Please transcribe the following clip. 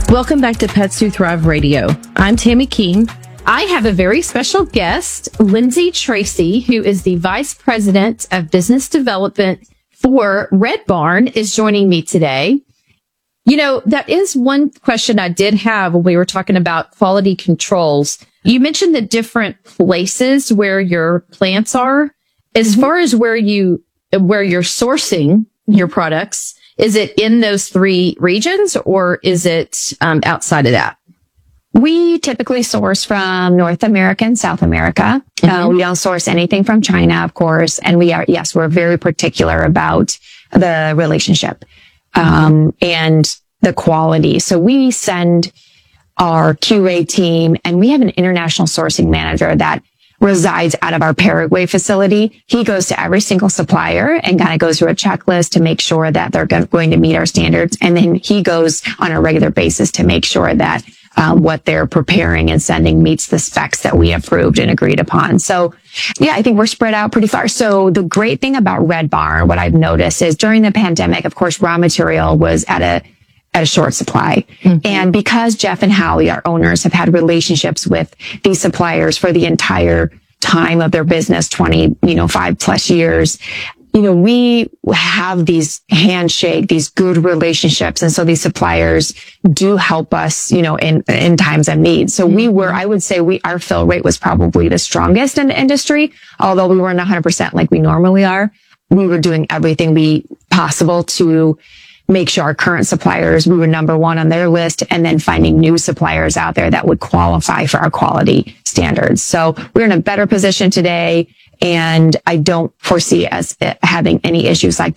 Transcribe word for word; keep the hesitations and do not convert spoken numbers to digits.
Welcome back to Pets Who Thrive Radio. I'm Tammy Keene. I have a very special guest, Lindsay Tracy, who is the Vice President of Business Development for Red Barn, is joining me today. You know, that is one question I did have when we were talking about quality controls. You mentioned the different places where your plants are. As far as where you, where you're sourcing your products, is it in those three regions or is it um, outside of that? We typically source from North America and South America. Mm-hmm. Uh, we don't source anything from China, of course. And we are, yes, we're very particular about the relationship, um, and the quality. So we send our Q A team, and we have an international sourcing manager that resides out of our Paraguay facility. He goes to every single supplier and kind of goes through a checklist to make sure that they're going to meet our standards. And then he goes on a regular basis to make sure that um, what they're preparing and sending meets the specs that we approved and agreed upon. So yeah, I think we're spread out pretty far. So the great thing about Red Barn, what I've noticed is during the pandemic, of course, raw material was at a at a short supply. Mm-hmm. And because Jeff and Hallie, our owners, have had relationships with these suppliers for the entire time of their business, twenty, you know, five plus years, you know, we have these handshake, these good relationships. And so these suppliers do help us, you know, in, in times of need. So mm-hmm. we were, I would say we, our fill rate was probably the strongest in the industry, although we weren't one hundred percent like we normally are. We were doing everything we possible to make sure our current suppliers, we were number one on their list, and then finding new suppliers out there that would qualify for our quality standards. So we're in a better position today, and I don't foresee us having any issues like that.